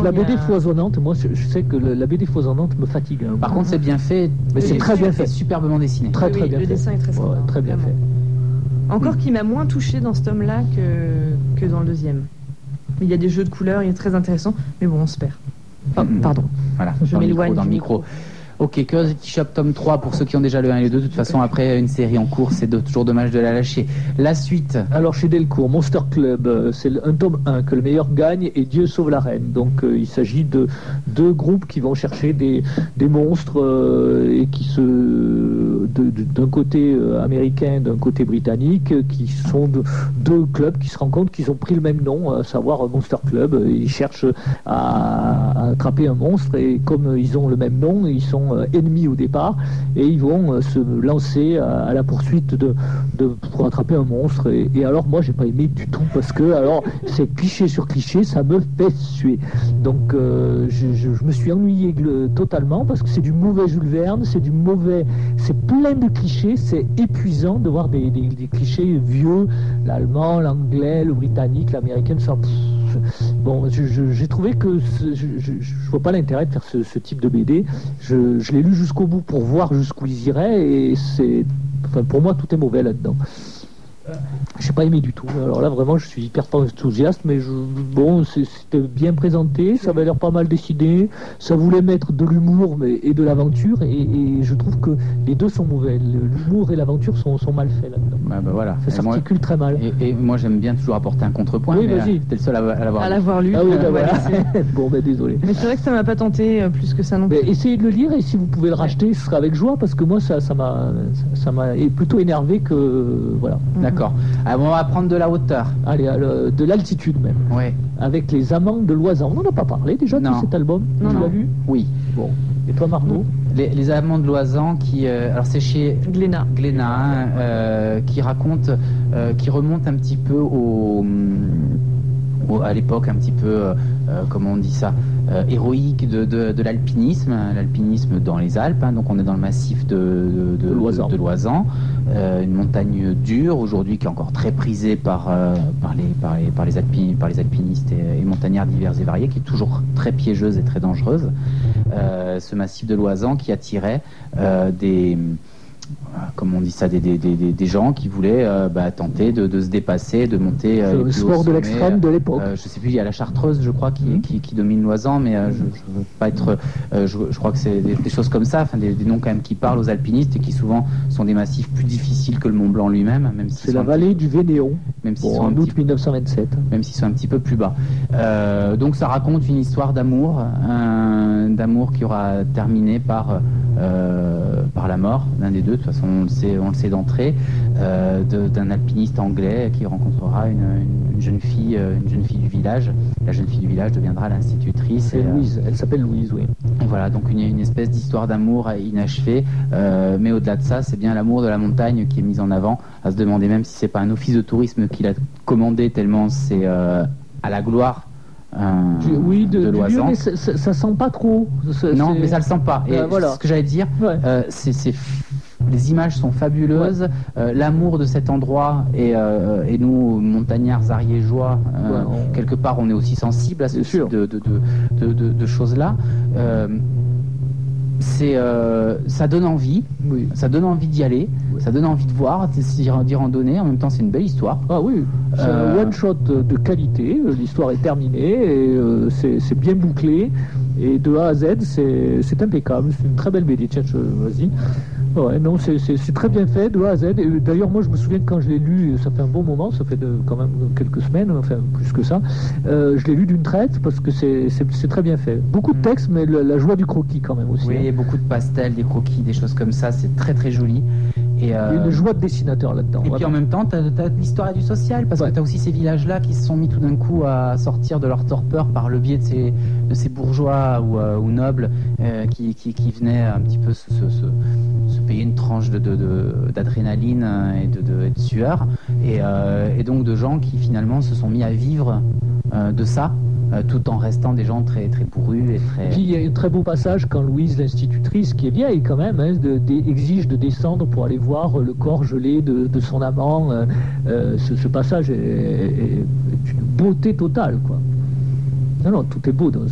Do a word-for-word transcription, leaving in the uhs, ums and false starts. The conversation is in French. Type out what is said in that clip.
la B D a... foisonnante, moi je, je sais que le, la B D foisonnante me fatigue. Hein. Par contre, c'est bien fait. Mais c'est très bien fait. Superbement dessiné. Très oui, très oui, bien le fait. dessin est très sympa. Ouais, très bien vraiment. fait. Encore Mm. qui m'a moins touché dans ce tome-là que, que dans le deuxième. Il y a des jeux de couleurs, il est très intéressant, mais bon, on se perd. Oh, pardon. Voilà, Je dans le micro, m'éloigne dans le du micro. micro. Ok, Curiosity Shop tome trois pour ceux qui ont déjà le un et le deux. De toute façon, après une série en cours, c'est de- toujours dommage de la lâcher. La suite. Alors chez Delcourt, Monster Club, euh, c'est le- un tome un, que le meilleur gagne et Dieu sauve la reine. Donc euh, il s'agit de deux groupes qui vont chercher des, des monstres euh, et qui se de- de- d'un côté euh, américain, d'un côté britannique, euh, qui sont de- deux clubs qui se rencontrent, qui ont pris le même nom, à savoir Monster Club. Ils cherchent à, à attraper un monstre et comme ils ont le même nom, ils sont euh, ennemis au départ et ils vont euh, se lancer à, à la poursuite de, de pour attraper un monstre et, et alors moi j'ai pas aimé du tout parce que alors c'est cliché sur cliché, ça me fait suer. Donc euh, je, je- je me suis ennuyé gl- totalement parce que c'est du mauvais Jules Verne, c'est du mauvais, c'est plein de clichés, c'est épuisant de voir des, des- des clichés vieux, l'allemand, l'anglais, le britannique, l'américain, ça. pff, Bon, je- je- j'ai trouvé que ce- je, je, je vois pas l'intérêt de faire ce, ce type de B D. Je, je l'ai lu jusqu'au bout pour voir jusqu'où ils iraient et c'est, enfin, pour moi tout est mauvais là-dedans. J'ai pas aimé du tout. Alors là vraiment je suis hyper pas enthousiaste, mais je, bon c'est- c'était bien présenté, ça avait l'air pas mal décidé, ça voulait mettre de l'humour mais, et de l'aventure et, et je trouve que les deux sont mauvais. Le- L'humour et l'aventure sont, sont mal faits là-dedans. Bah, bah, voilà. Ça Et moi, s'articule très mal. et, et moi, j'aime bien toujours apporter un contrepoint. Oui, mais, vas-y. euh, T'es le seul à, à l'avoir. À lu. l'avoir lu. Ah oui, bah Ouais, voilà. c'est- Bon, ben désolé. Mais c'est vrai que ça m'a pas tenté euh, plus que ça non plus. Mais essayez de le lire et si vous pouvez le racheter, ce sera avec joie parce que moi ça ça m'a ça m'a plutôt énervé que voilà. D'accord. Alors, on va prendre de la hauteur. Allez, à le- de l'altitude même. Ouais. Avec les amants de Loisan. On n'en a pas parlé déjà Non. de cet album. Non, Tu non. l'as lu? Oui. Bon. Et toi Margot? Les, les Amants de Loisan qui, euh, alors c'est chez Glénat. Glénat, hein, euh, qui raconte, euh, qui remonte un petit peu au, au- à l'époque un petit peu, euh, euh, comment on dit ça, euh, héroïque de, de, de l'alpinisme, hein, l'alpinisme dans les Alpes. Hein, donc on est dans le massif de, de, de, De Loisan. de- de Loisan, euh, une montagne dure aujourd'hui qui est encore très prisée par, euh, par, les, par, les, par, les alpi- par les alpinistes et, et montagnards divers et variés, qui est toujours très piégeuse et très dangereuse. Euh, ce massif de Loisan qui attirait euh, des, euh, comment on dit ça, des, des, des, des- des gens qui voulaient euh, bah, tenter de, de se dépasser, de monter euh, Le les plus sport hauts de sommets. l'extrême de l'époque. Euh, je sais plus, il y a la Chartreuse, je crois, qui, Mhm. qui, qui domine Loisan, mais euh, je, je veux pas être, euh, je, je crois que c'est des, des choses comme ça, enfin des, des noms quand même qui parlent aux alpinistes et qui souvent sont des massifs plus difficiles que le Mont Blanc lui-même, même s'ils C'est sont la un vallée du Vénéon. petit- même s'ils Bon, sont un en petit août mille neuf cent vingt-sept. même s'ils sont un petit peu plus bas. Euh, donc ça raconte une histoire d'amour, un- d'amour qui aura terminé par, euh, par la mort d'un des deux, de toute façon on le sait, on le sait d'entrée, euh, de- d'un alpiniste anglais qui rencontrera une, une- une jeune fille, euh, une jeune fille du village. La jeune fille du village deviendra l'institutrice. C'est et, euh, Louise. Elle s'appelle Louise, oui. et voilà, donc une, une espèce d'histoire d'amour inachevée, euh, mais au-delà de ça, c'est bien l'amour de la montagne qui est mis en avant, à se demander même si c'est pas un office de tourisme qui l'a commandé tellement c'est euh, à la gloire euh, Du- oui, de, de du lieu, Loisan. mais ça, ça- ça sent pas trop. Ça- Non, c'est- mais ça le sent pas. Et Euh, voilà. ce que j'allais dire, Ouais. euh, c'est c'est f- les images sont fabuleuses, euh, l'amour de cet endroit et, euh, et nous, montagnards ariégeois, euh, Ouais, on- quelque part, on est aussi sensible à ce Bien type sûr. de, de, de, de, de- de choses-là. Euh, c'est, euh, ça donne envie, Oui. ça donne envie d'y aller, Oui. ça donne envie de voir, d'y d'y randonner. En même temps, c'est une belle histoire. Ah oui, c'est Euh, un one-shot de, de qualité, euh, l'histoire est terminée, et euh, c'est c'est bien bouclé, et de A à Z, c'est c'est impeccable, c'est une très belle B D, tiens, je- vas-y. Ouais, non, c'est c'est- c'est très bien fait, de A à Z, et euh, d'ailleurs, moi, je me souviens que quand je l'ai lu, ça fait un bon moment, ça fait de, quand même quelques semaines, enfin, plus que ça, euh, je l'ai lu d'une traite, parce que c'est c'est- c'est très bien fait. Beaucoup de Mm. texte, mais le- la joie du croquis, quand même, aussi. Oui, hein. il y a beaucoup de pastels, des croquis, des choses comme ça, c'est très très joli. Et, Il y a euh, une joie de dessinateur là-dedans. Et puis vraiment. en même temps, tu as, l'histoire et du social, parce Ouais. que tu as aussi ces villages-là qui se sont mis tout d'un coup à sortir de leur torpeur par le biais de ces, de ces bourgeois ou, euh, ou nobles euh, qui, qui, qui venaient un petit peu se, se, se- se payer une tranche de, de, de- d'adrénaline euh, et de, de, et de sueur. Et, euh, et donc de gens qui finalement se sont mis à vivre euh, de ça, euh, tout en restant des gens très, très bourrus et Et très... puis il y a un très beau passage quand Louise, l'institutrice, qui est vieille quand même, hein, de- de- exige de descendre pour aller voir le corps gelé de, de son amant. euh, euh, ce, ce passage est, est- est une beauté totale, quoi. Non, non, tout est beau dans,